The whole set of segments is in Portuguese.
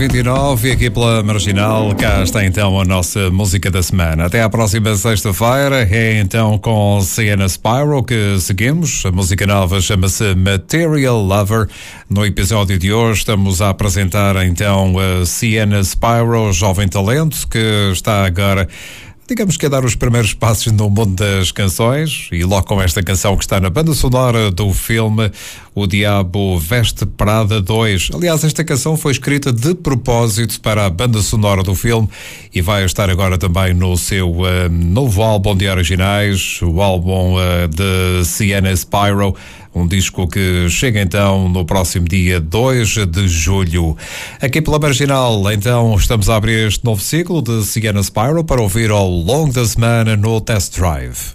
9h29 e aqui pela Marginal, cá está então a nossa música da semana. Até à próxima sexta-feira, é então com Sienna Spyro que seguimos. A música nova chama-se Material Lover. No episódio de hoje estamos a apresentar então a Sienna Spyro, jovem talento, que está agora, digamos que a dar os primeiros passos no mundo das canções, e logo com esta canção que está na banda sonora do filme O Diabo Veste Prada 2. Aliás, esta canção foi escrita de propósito para a banda sonora do filme e vai estar agora também no seu novo álbum de originais, o álbum de Sienna Spyro, um disco que chega então no próximo dia 2 de julho. Aqui pela Marginal, então, estamos a abrir este novo ciclo de Sienna Spyro para ouvir ao longo da semana no Test Drive.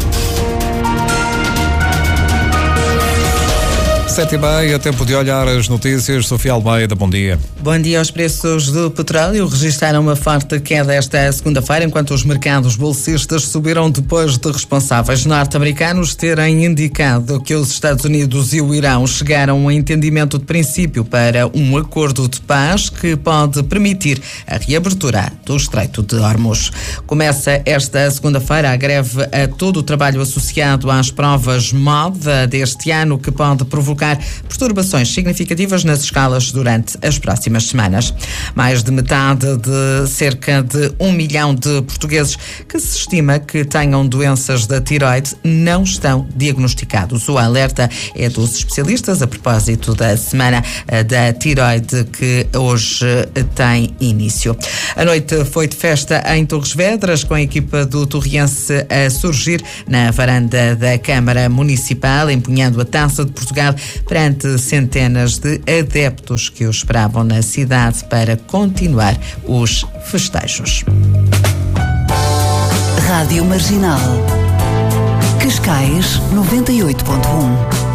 7h30, tempo de olhar as notícias. Sofia Almeida, bom dia. Bom dia. Os preços do petróleo registraram uma forte queda esta segunda-feira, enquanto os mercados bolsistas subiram depois de responsáveis norte-americanos terem indicado que os Estados Unidos e o Irão chegaram a um entendimento de princípio para um acordo de paz que pode permitir a reabertura do Estreito de Hormuz. Começa esta segunda-feira a greve a todo o trabalho associado às provas MOD deste ano, que pode provocar perturbações significativas nas escalas durante as próximas semanas. Mais de metade de cerca de 1 milhão de portugueses que se estima que tenham doenças da tiroide não estão diagnosticados. O alerta é dos especialistas a propósito da semana da tiroide que hoje tem início. A noite foi de festa em Torres Vedras, com a equipa do Torriense a surgir na varanda da Câmara Municipal, empunhando a Taça de Portugal perante centenas de adeptos que o esperavam na cidade para continuar os festejos. Rádio Marginal. Cascais 98.1.